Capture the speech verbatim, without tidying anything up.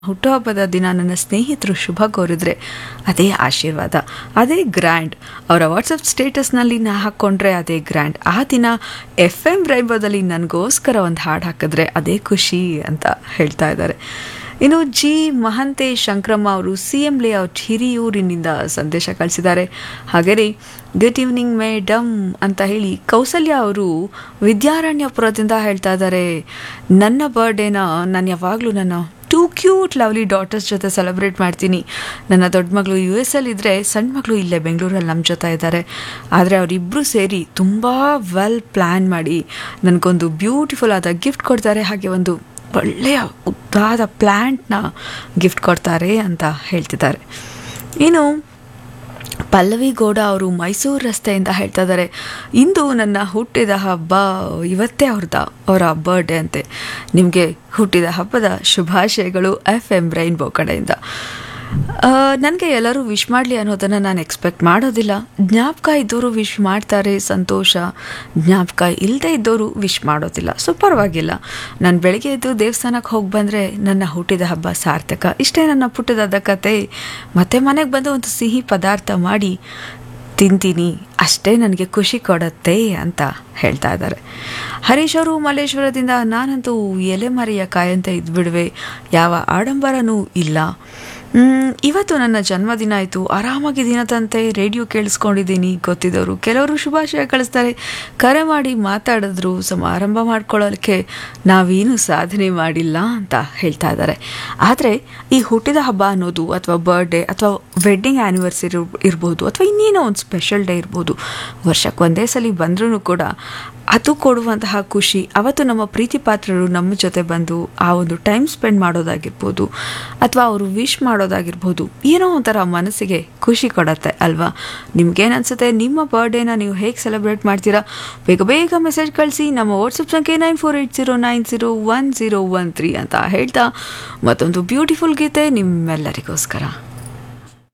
ಹುಟ್ಟುಹಬ್ಬದ ದಿನ ನನ್ನ ಸ್ನೇಹಿತರು ಶುಭ ಕೋರಿದ್ರೆ ಅದೇ ಆಶೀರ್ವಾದ, ಅದೇ ಗ್ರ್ಯಾಂಡ್. ಅವರ ವಾಟ್ಸಪ್ ಸ್ಟೇಟಸ್ನಲ್ಲಿ ನಾ ಹಾಕ್ಕೊಂಡ್ರೆ ಅದೇ ಗ್ರ್ಯಾಂಡ್. ಆ ದಿನ ಎಫ್ ಎಮ್ ರೈಬೋದಲ್ಲಿ ನನಗೋಸ್ಕರ ಒಂದು ಹಾಡು ಹಾಕಿದ್ರೆ ಅದೇ ಖುಷಿ ಅಂತ ಹೇಳ್ತಾ ಇದ್ದಾರೆ. ಇನ್ನು ಜಿ ಮಹಂತೇಶ್ ಶಂಕ್ರಮ್ಮ ಅವರು ಸಿ ಎಂ ಲೇಔಟ್ ಹಿರಿಯೂರಿನಿಂದ ಸಂದೇಶ ಕಳಿಸಿದ್ದಾರೆ. ಹಾಗೆಯೇ ಗುಡ್ ಈವ್ನಿಂಗ್ ಮೇಡಮ್ ಅಂತ ಹೇಳಿ ಕೌಸಲ್ಯ ಅವರು ವಿದ್ಯಾರಣ್ಯಪುರದಿಂದ ಹೇಳ್ತಾ ಇದ್ದಾರೆ, ನನ್ನ ಬರ್ಡೇನ ನಾನು ಯಾವಾಗಲೂ ನನ್ನ ಟೂ ಕ್ಯೂಟ್ ಲವ್ಲಿ ಡಾಟರ್ಸ್ ಜೊತೆ ಸೆಲೆಬ್ರೇಟ್ ಮಾಡ್ತೀನಿ. ನನ್ನ ದೊಡ್ಡ ಮಗಳು ಯು ಎಸ್ ಅಲ್ಲಿ ಇದ್ದರೆ, ಸಣ್ಣ ಮಗಳು ಇಲ್ಲೇ ಬೆಂಗಳೂರಲ್ಲಿ ನಮ್ಮ ಜೊತೆ ಇದ್ದಾರೆ. ಆದರೆ ಅವರಿಬ್ಬರು ಸೇರಿ ತುಂಬ ವೆಲ್ ಪ್ಲ್ಯಾನ್ ಮಾಡಿ ನನಗೊಂದು ಬ್ಯೂಟಿಫುಲ್ ಆದ ಗಿಫ್ಟ್ ಕೊಡ್ತಾರೆ, ಹಾಗೆ ಒಂದು ಒಳ್ಳೆಯ ಉದ್ದಾದ ಪ್ಲ್ಯಾಂಟ್ನ ಗಿಫ್ಟ್ ಕೊಡ್ತಾರೆ ಅಂತ ಹೇಳ್ತಿದ್ದಾರೆ. ಇನ್ನು ಪಲ್ಲವಿ ಗೌಡ ಅವರು ಮೈಸೂರು ರಸ್ತೆಯಿಂದ ಹೇಳ್ತಾ ಇದ್ದಾರೆ, ಇಂದು ನನ್ನ ಹುಟ್ಟಿದ ಹಬ್ಬ, ಇವತ್ತೇ ಅವ್ರದ ಅವರ ಬರ್ಡೇ ಅಂತೆ. ನಿಮಗೆ ಹುಟ್ಟಿದ ಹಬ್ಬದ ಶುಭಾಶಯಗಳು ಎಫ್ ಎಮ್ ರೈನ್ಬೋ ಕಡೆಯಿಂದ. ನನಗೆ ಎಲ್ಲರೂ ವಿಶ್ ಮಾಡಲಿ ಅನ್ನೋದನ್ನು ನಾನು ಎಕ್ಸ್ಪೆಕ್ಟ್ ಮಾಡೋದಿಲ್ಲ. ಜ್ಞಾಪಕ ಇದ್ದವರು ವಿಶ್ ಮಾಡ್ತಾರೆ, ಸಂತೋಷ. ಜ್ಞಾಪಕ ಇಲ್ಲದೆ ಇದ್ದವರು ವಿಶ್ ಮಾಡೋದಿಲ್ಲ, ಸೊ ಪರವಾಗಿಲ್ಲ. ನಾನು ಬೆಳಗ್ಗೆ ಎದ್ದು ದೇವಸ್ಥಾನಕ್ಕೆ ಹೋಗಿ ಬಂದರೆ ನನ್ನ ಹುಟ್ಟಿದ ಹಬ್ಬ ಸಾರ್ಥಕ. ಇಷ್ಟೇ ನನ್ನ ಪುಟ್ಟದಾದ ಕತೆ. ಮತ್ತೆ ಮನೆಗೆ ಬಂದು ಒಂದು ಸಿಹಿ ಪದಾರ್ಥ ಮಾಡಿ ತಿಂತೀನಿ, ಅಷ್ಟೇ ನನಗೆ ಖುಷಿ ಕೊಡತ್ತೆ ಅಂತ ಹೇಳ್ತಾ ಇದ್ದಾರೆ. ಹರೀಶ್ ಅವರು ಮಲ್ಲೇಶ್ವರದಿಂದ, ನಾನಂತೂ ಎಲೆಮರೆಯ ಕಾಯಂತ ಇದ್ಬಿಡುವೆ, ಯಾವ ಆಡಂಬರನೂ ಇಲ್ಲ. ಇವತ್ತು ನನ್ನ ಜನ್ಮದಿನ ಆಯಿತು, ಆರಾಮಾಗಿ ದಿನದಂತೆ ರೇಡಿಯೋ ಕೇಳಿಸ್ಕೊಂಡಿದ್ದೀನಿ. ಗೊತ್ತಿದ್ದವರು ಕೆಲವರು ಶುಭಾಶಯ ಕಳಿಸ್ತಾರೆ, ಕರೆ ಮಾಡಿ ಮಾತಾಡಿದ್ರು. ಸಮಾರಂಭ ಮಾಡ್ಕೊಳ್ಳೋಕ್ಕೆ ನಾವೇನು ಸಾಧನೆ ಮಾಡಿಲ್ಲ ಅಂತ ಹೇಳ್ತಾ ಇದ್ದಾರೆ. ಆದರೆ ಈ ಹುಟ್ಟಿದ ಹಬ್ಬ ಅನ್ನೋದು, ಅಥವಾ ಬರ್ಡೇ, ಅಥವಾ ವೆಡ್ಡಿಂಗ್ ಆ್ಯನಿವರ್ಸರಿ ಇರ್ಬೋದು, ಅಥವಾ ಇನ್ನೇನೋ ಒಂದು ಸ್ಪೆಷಲ್ ಡೇ ಇರ್ಬೋದು, ವರ್ಷಕ್ಕೆ ಒಂದೇ ಸಲ ಬಂದ್ರೂ ಕೂಡ ಅದು ಕೊಡುವಂತಹ ಖುಷಿ, ಅವತ್ತು ನಮ್ಮ ಪ್ರೀತಿ ಪಾತ್ರರು ನಮ್ಮ ಜೊತೆ ಬಂದು ಆ ಒಂದು ಟೈಮ್ ಸ್ಪೆಂಡ್ ಮಾಡೋದಾಗಿರ್ಬೋದು, ಅಥವಾ ಅವರು ವಿಶ್ ಮಾಡೋದಾಗಿರ್ಬೋದು, ಏನೋ ಒಂಥರ ಮನಸ್ಸಿಗೆ ಖುಷಿ ಕೊಡುತ್ತೆ ಅಲ್ವಾ? ನಿಮ್ಗೇನು ಅನಿಸುತ್ತೆ? ನಿಮ್ಮ ಬರ್ಡೇನ ನೀವು ಹೇಗೆ ಸೆಲೆಬ್ರೇಟ್ ಮಾಡ್ತೀರಾ? ಬೇಗ ಬೇಗ ಮೆಸೇಜ್ ಕಳಿಸಿ. ನಮ್ಮ ವಾಟ್ಸಪ್ ಸಂಖ್ಯೆ nine four eight zero nine zero one zero one three ಅಂತ ಹೇಳ್ತಾ ಮತ್ತೊಂದು ಬ್ಯೂಟಿಫುಲ್ ಗೀತೆ ನಿಮ್ಮೆಲ್ಲರಿಗೋಸ್ಕರ.